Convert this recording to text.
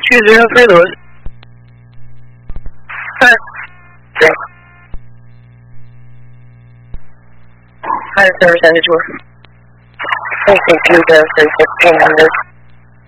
203 Lewis. Hi, service manager. Thank you, 1500.